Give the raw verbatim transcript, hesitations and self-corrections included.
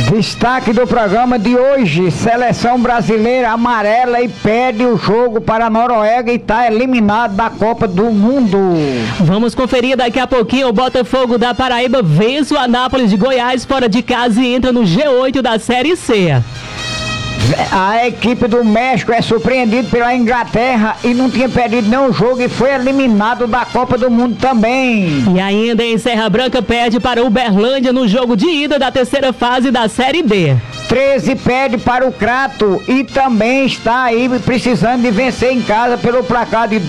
Destaque do programa de hoje: seleção brasileira amarela e perde o jogo para a Noruega e está eliminado da Copa do Mundo. Vamos conferir daqui a pouquinho. O Botafogo da Paraíba vence o Anápolis de Goiás fora de casa e entra no G oito da Série C. A equipe do México é surpreendida pela Inglaterra e não tinha perdido nenhum jogo e foi eliminado da Copa do Mundo também. E ainda em Serra Branca perde para o Uberlândia no jogo de ida da terceira fase da Série D. treze perde para o Crato e também está aí precisando de vencer em casa pelo placar de